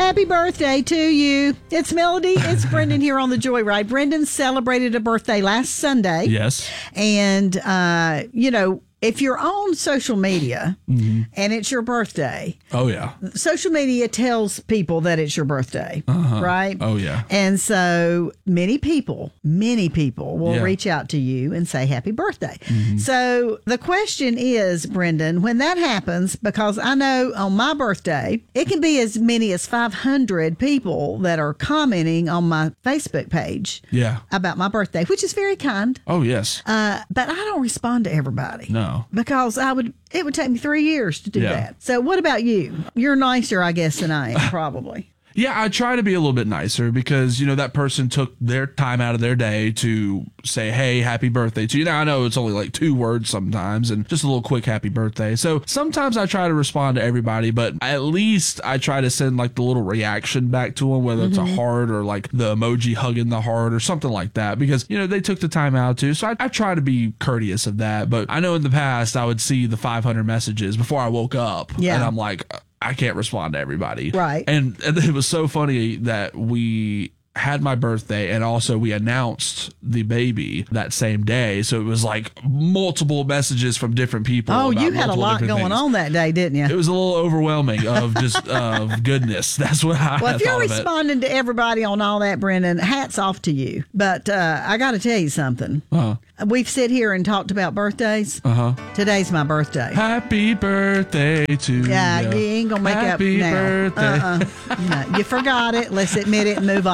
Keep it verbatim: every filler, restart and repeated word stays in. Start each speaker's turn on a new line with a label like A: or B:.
A: Happy birthday to you. It's Melody. It's Brendan here on the Joyride. Brendan celebrated a birthday last Sunday.
B: Yes.
A: And, uh, you know, if you're on social media mm-hmm. and it's your birthday,
B: oh yeah,
A: social media tells people that it's your birthday,
B: uh-huh.
A: right?
B: Oh yeah.
A: And so many people, many people will
B: yeah.
A: reach out to you and say happy birthday.
B: Mm-hmm.
A: So the question is, Brendan, when that happens, because I know on my birthday, it can be as many as five hundred people that are commenting on my Facebook page
B: yeah.
A: about my birthday, which is very kind.
B: Oh yes.
A: Uh, but I don't respond to everybody.
B: No.
A: Because I would, it would take me three years to do
B: yeah.
A: that. So what about you? You're nicer, I guess, than I am, probably.
B: Yeah, I try to be a little bit nicer because, you know, that person took their time out of their day to say, hey, happy birthday to you. Now, I know it's only like two words sometimes and just a little quick happy birthday. So sometimes I try to respond to everybody, but at least I try to send like the little reaction back to them, whether it's mm-hmm. a heart or like the emoji hugging the heart or something like that, because, you know, they took the time out to. So I, I try to be courteous of that. But I know in the past I would see the five hundred messages before I woke up.
A: Yeah.
B: And I'm like, I can't respond to everybody.
A: Right.
B: And, and it was so funny that we had my birthday and also we announced the baby that same day. So it was like multiple messages from different people.
A: Oh, you had a lot going
B: things.
A: on that day, didn't you?
B: It was a little overwhelming of just of goodness. That's what I
A: Well, if you're
B: thought of
A: responding
B: it.
A: to everybody on all that, Brendan, hats off to you. But uh, I got to tell you something.
B: Uh-huh.
A: We've sit here and talked about birthdays.
B: Uh-huh.
A: Today's my birthday.
B: Happy birthday to
A: yeah,
B: you.
A: Yeah, you ain't going to make
B: Happy
A: up now.
B: birthday.
A: Uh-uh. No, you forgot it. Let's admit it and move on.